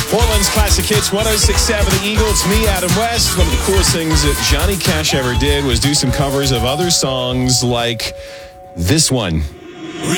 Portland's Classic Hits 106.7 The Eagle. It's me, Adam West. One of the coolest things that Johnny Cash ever did was do some covers of other songs like this one.